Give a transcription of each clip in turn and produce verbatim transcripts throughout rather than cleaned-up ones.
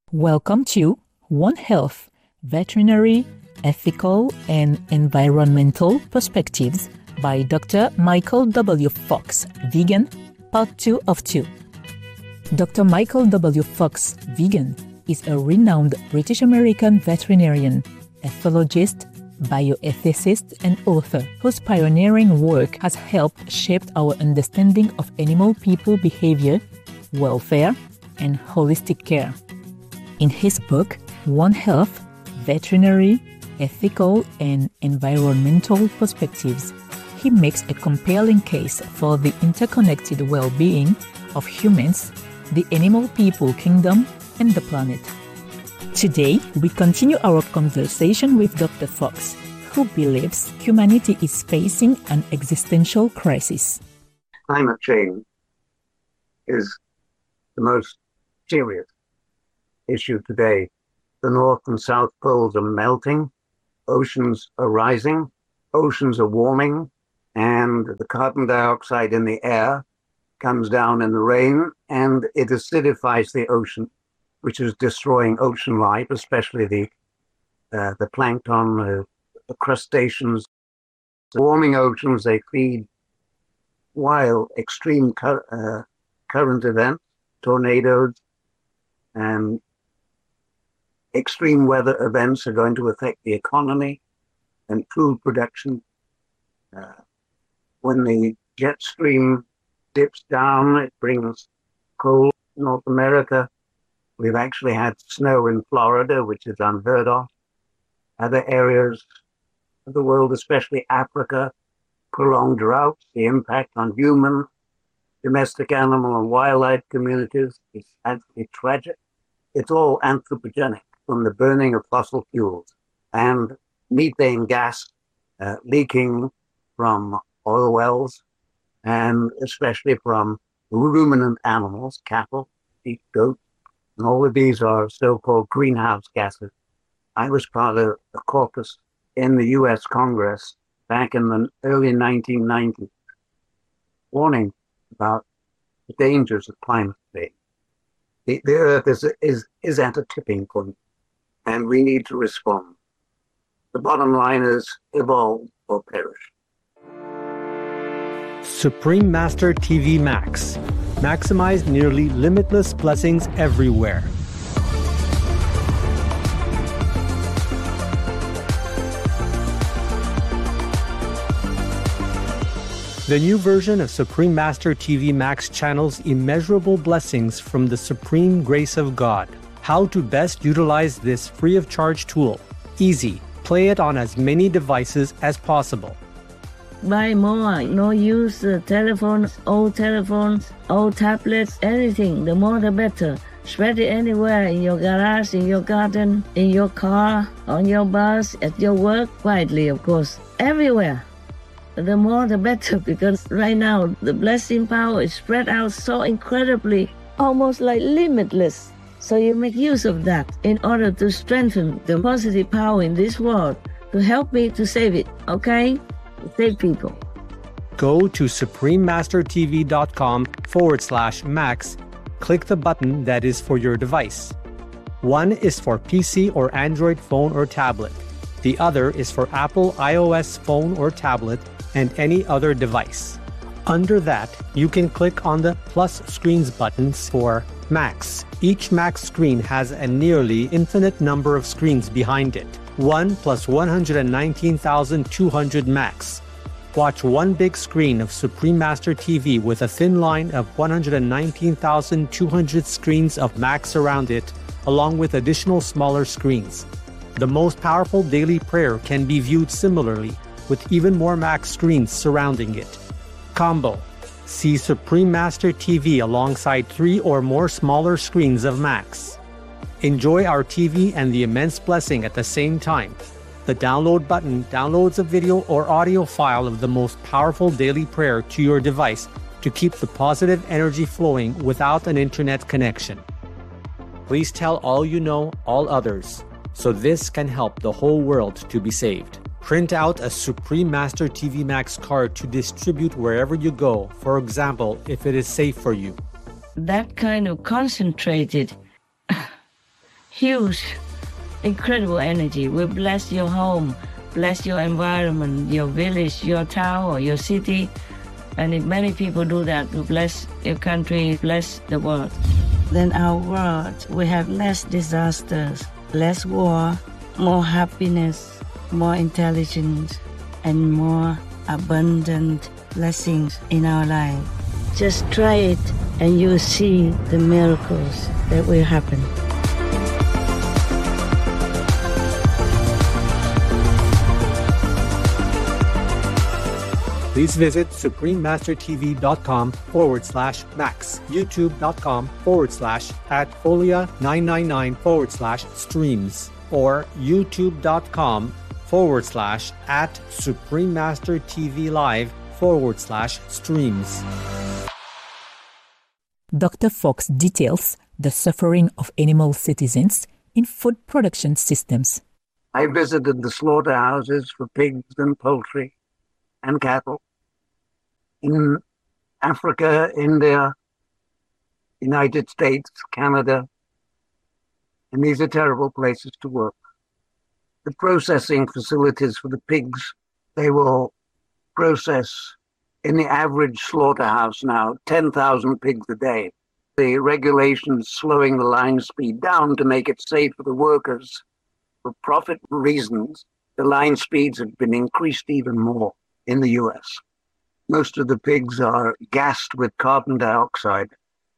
Welcome to One Health, Veterinary, Ethical, and Environmental Perspectives by Doctor Michael W. Fox, Vegan, Part two of two. Doctor Michael W. Fox, Vegan, is a renowned British-American veterinarian, ethologist, bioethicist, and author whose pioneering work has helped shape our understanding of animal-people behavior, welfare, and holistic care. In his book, One Health, Veterinary, Ethical, and Environmental Perspectives, he makes a compelling case for the interconnected well-being of humans, the animal-people kingdom, and the planet. Today, we continue our conversation with Doctor Fox, who believes humanity is facing an existential crisis. Climate change is the most serious issue today. The North and South poles are melting, oceans are rising, oceans are warming, and the carbon dioxide in the air comes down in the rain and it acidifies the ocean, which is destroying ocean life, especially the uh, the plankton, uh, the crustaceans. Warming oceans, they feed wild, extreme cur- uh, current events, tornadoes, and extreme weather events are going to affect the economy and food production. Uh, when the jet stream dips down, it brings cold. North America, we've actually had snow in Florida, which is unheard of. Other areas of the world, especially Africa, prolonged droughts, the impact on human, domestic animal, and wildlife communities is absolutely tragic. It's all anthropogenic, from the burning of fossil fuels and methane gas uh, leaking from oil wells, and especially from ruminant animals, cattle, sheep, goats, and all of these are so-called greenhouse gases. I was part of a caucus in the U S Congress back in the early nineteen nineties, warning about the dangers of climate change. The, the Earth is, is, is at a tipping point, and we need to respond. The bottom line is evolve or perish. Supreme Master T V Max. Maximize nearly limitless blessings everywhere. The new version of Supreme Master T V Max channels immeasurable blessings from the supreme grace of God. How to best utilize this free of charge tool. Easy. Play it on as many devices as possible. Buy more, no use uh, telephones, old telephones, old tablets, anything, the more the better. Spread it anywhere, in your garage, in your garden, in your car, on your bus, at your work, quietly of course, everywhere. The more the better, because right now the blessing power is spread out so incredibly, almost like limitless. So you make use of that in order to strengthen the positive power in this world, to help me to save it, okay? Save people. Go to suprememastertv.com forward slash max. Click the button that is for your device. One is for P C or Android phone or tablet. The other is for Apple iOS phone or tablet and any other device. Under that, you can click on the plus screens buttons for Max. Each Max screen has a nearly infinite number of screens behind it. one plus one hundred nineteen thousand two hundred Max. Watch one big screen of Supreme Master T V with a thin line of one hundred nineteen thousand two hundred screens of Max around it, along with additional smaller screens. The most powerful daily prayer can be viewed similarly, with even more Max screens surrounding it. Combo. See Supreme Master T V alongside three or more smaller screens of Max. Enjoy our T V and the immense blessing at the same time. The download button downloads a video or audio file of the most powerful daily prayer to your device to keep the positive energy flowing without an internet connection. Please tell all you know, all others, so this can help the whole world to be saved. Print out a Supreme Master T V Max card to distribute wherever you go, for example, if it is safe for you. That kind of concentrated huge, incredible energy. Will bless your home, bless your environment, your village, your town, or your city. And if many people do that, will bless your country, bless the world. Then our world will have less disasters, less war, more happiness, more intelligence, and more abundant blessings in our life. Just try it and you'll see the miracles that will happen. Please visit suprememastertv.com forward slash max, youtube.com forward slash at folia999 forward slash streams, or youtube.com forward slash at suprememastertvlive forward slash streams. Doctor Fox details the suffering of animal citizens in food production systems. I visited the slaughterhouses for pigs and poultry and cattle in Africa, India, United States, Canada, and these are terrible places to work. The processing facilities for the pigs, they will process in the average slaughterhouse now ten thousand pigs a day. The regulations slowing the line speed down to make it safe for the workers. For profit reasons, the line speeds have been increased even more in the U S. Most of the pigs are gassed with carbon dioxide.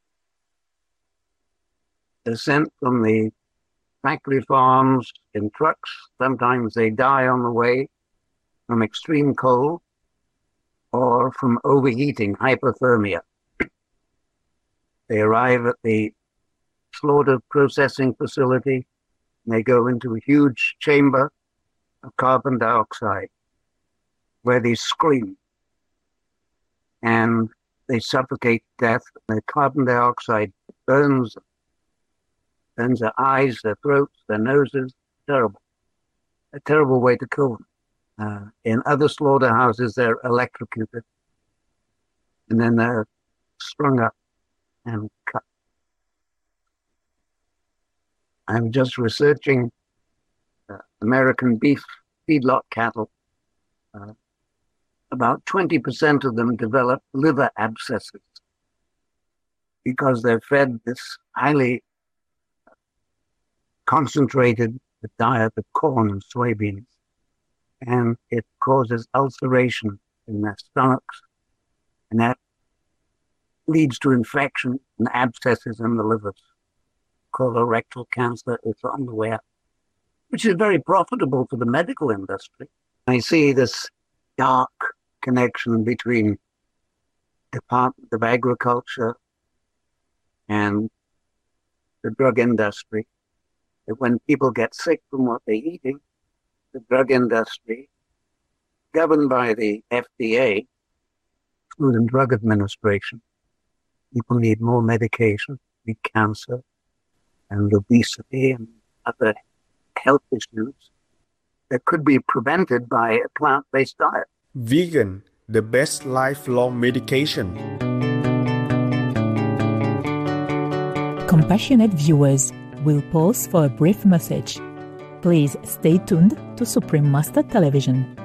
They're sent from the factory farms in trucks. Sometimes they die on the way from extreme cold or from overheating, hypothermia. They arrive at the slaughter processing facility and they go into a huge chamber of carbon dioxide where they scream and they suffocate to death. The carbon dioxide burns them, burns their eyes, their throats, their noses. Terrible. A terrible way to kill them. Uh, in other slaughterhouses, they're electrocuted and then they're strung up and cut. I'm just researching uh, American beef feedlot cattle. Uh, about twenty percent of them develop liver abscesses because they're fed this highly concentrated diet of corn and soybeans, and it causes ulceration in their stomachs, and that leads to infection and abscesses in the livers. Colorectal cancer is on the way up, which is very profitable for the medical industry. I see this dark connection between Department of Agriculture and the drug industry. That when people get sick from what they're eating, the drug industry, governed by the F D A, Food and Drug Administration, people need more medication, need cancer and obesity and other health issues that could be prevented by a plant-based diet. Vegan, the best lifelong medication. Compassionate viewers will pause for a brief message. Please stay tuned to Supreme Master Television.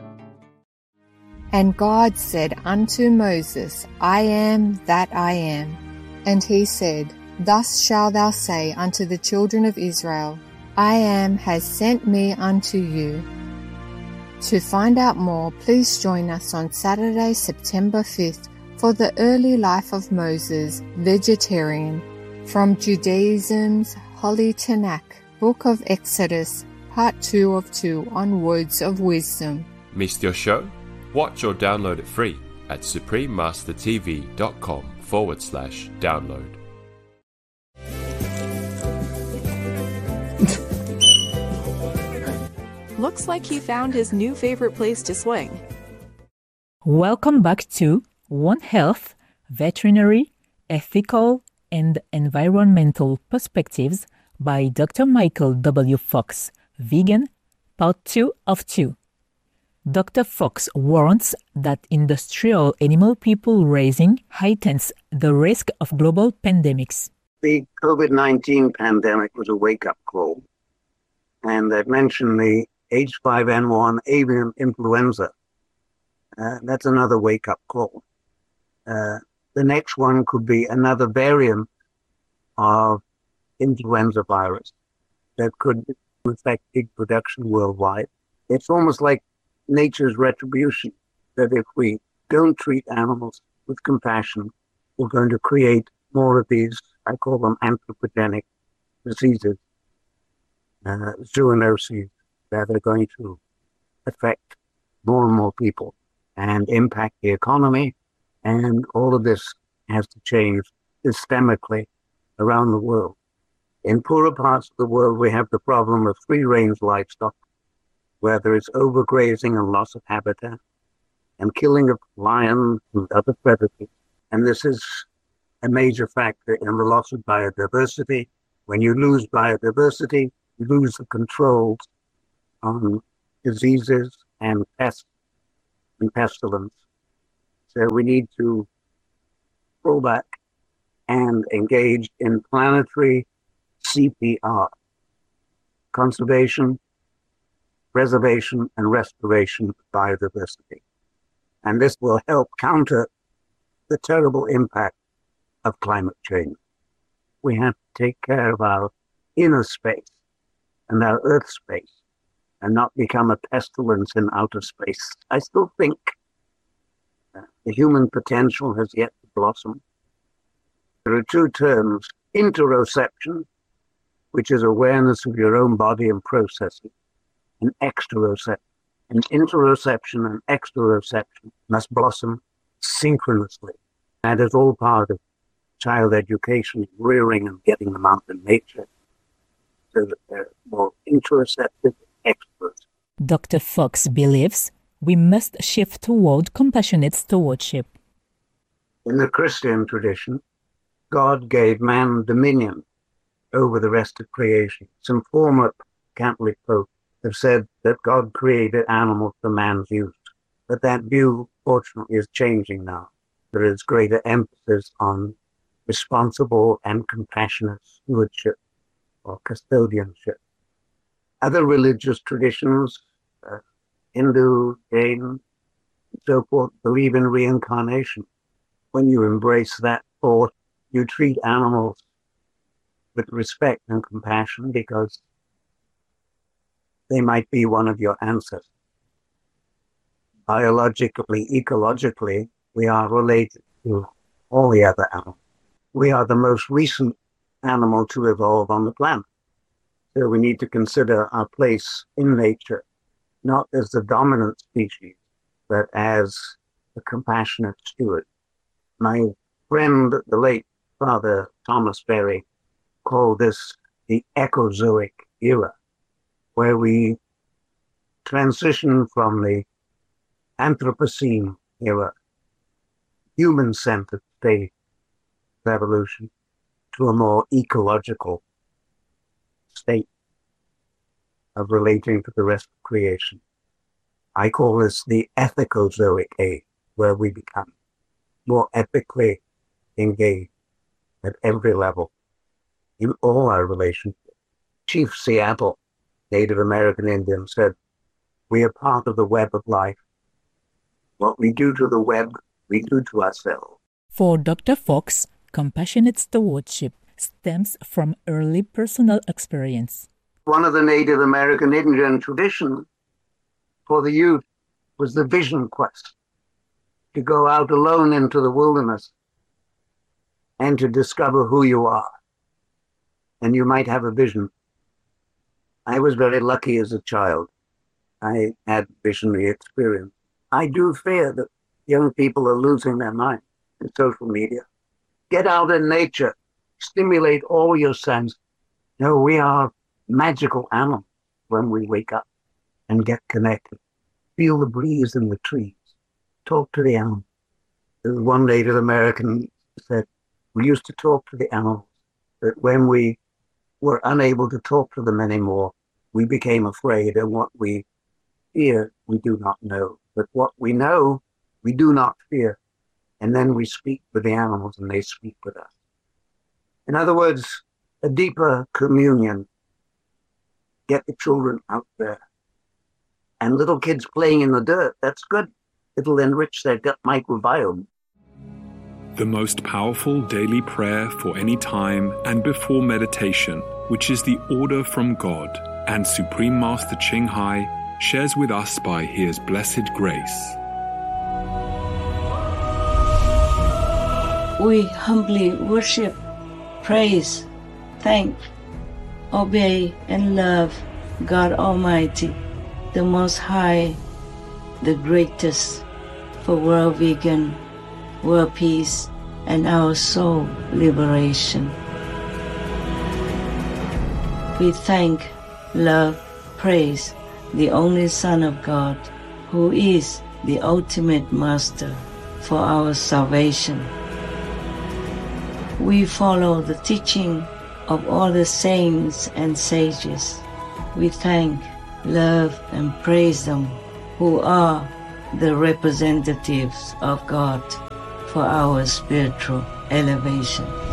And God said unto Moses, I am that I am. And he said, Thus shalt thou say unto the children of Israel, I am has sent me unto you. To find out more, please join us on Saturday, September fifth for the early life of Moses, vegetarian, from Judaism's Holy Tanakh, Book of Exodus, Part two of two on Words of Wisdom. Missed your show? Watch or download it free at suprememastertv.com forward slash download. Looks like he found his new favorite place to swing. Welcome back to One Health, Veterinary, Ethical, and Environmental Perspectives by Doctor Michael W. Fox, Vegan, Part two of two. Doctor Fox warns that industrial animal people raising heightens the risk of global pandemics. The COVID nineteen pandemic was a wake-up call. And I've mentioned the H five N one avian influenza. Uh, that's another wake-up call. Uh, the next one could be another variant of influenza virus that could affect pig production worldwide. It's almost like nature's retribution, that if we don't treat animals with compassion, we're going to create more of these, I call them anthropogenic diseases, uh, zoonoses, that are going to affect more and more people and impact the economy. And all of this has to change systemically around the world. In poorer parts of the world, we have the problem of free-range livestock, where there is overgrazing and loss of habitat and killing of lions and other predators. And this is a major factor in the loss of biodiversity. When you lose biodiversity, you lose the controls on diseases and pests and pestilence. So we need to pull back and engage in planetary C P R, conservation, preservation, and restoration of biodiversity. And this will help counter the terrible impact of climate change. We have to take care of our inner space and our earth space and not become a pestilence in outer space. I still think uh, the human potential has yet to blossom. There are two terms: interoception, which is awareness of your own body and processes, and exteroception. And interoception and exteroception must blossom synchronously. That is all part of child education, rearing and getting them out in nature so that they're more interoceptive and extroverted. Doctor Fox believes we must shift toward compassionate stewardship. In the Christian tradition, God gave man dominion over the rest of creation. Some former Catholic popes have said that God created animals for man's use. But that view, fortunately, is changing now. There is greater emphasis on responsible and compassionate stewardship or custodianship. Other religious traditions, uh, Hindu, Jain, and so forth, believe in reincarnation. When you embrace that thought, you treat animals with respect and compassion because they might be one of your ancestors. Biologically, ecologically, we are related to all the other animals. We are the most recent animal to evolve on the planet. So we need to consider our place in nature, not as the dominant species, but as a compassionate steward. My friend, the late Father Thomas Berry, called this the ecozoic era, where we transition from the Anthropocene era, human-centered state of evolution, to a more ecological state of relating to the rest of creation. I call this the ethicozoic age, where we become more ethically engaged at every level in all our relationships. Chief Seattle, Native American Indian, said, "We are part of the web of life. What we do to the web, we do to ourselves." For Doctor Fox, compassionate stewardship stems from early personal experience. One of the Native American Indian traditions for the youth was the vision quest, to go out alone into the wilderness and to discover who you are. And you might have a vision. I was very lucky as a child. I had visionary experience. I do fear that young people are losing their mind in social media. Get out in nature. Stimulate all your senses. You know, we are magical animals when we wake up and get connected. Feel the breeze in the trees. Talk to the animals. One Native American said, we used to talk to the animals, but when we were unable to talk to them anymore, we became afraid, and what we fear, we do not know. But what we know, we do not fear. And then we speak with the animals and they speak with us. In other words, a deeper communion. Get the children out there. And little kids playing in the dirt, that's good. It'll enrich their gut microbiome. The most powerful daily prayer for any time and before meditation, which is the order from God, and Supreme Master Ching Hai shares with us by His blessed grace. We humbly worship, praise, thank, obey, and love God Almighty, the Most High, the greatest, for world vegan, world peace, and our soul liberation. We thank, love, praise the only Son of God, who is the ultimate Master for our salvation. We follow the teaching of all the saints and sages. We thank, love, and praise them, who are the representatives of God for our spiritual elevation.